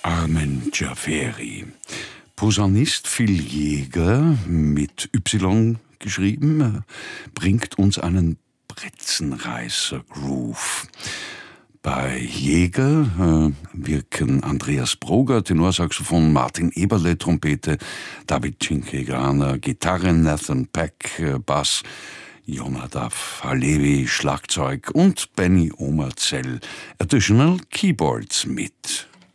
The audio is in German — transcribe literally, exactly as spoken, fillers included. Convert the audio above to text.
Armen Jaferi. Posaunist Phil Jäger, mit Y geschrieben, bringt uns einen Bretzenreißer-Groove. Bei Jäger äh, wirken Andreas Broger, Tenorsaxophon, Martin Eberle, Trompete, David Cinquegana, Gitarre, Nathan Peck, äh, Bass, Jonadav Halevi, Schlagzeug und Benny Omerzell, Additional Keyboards mit.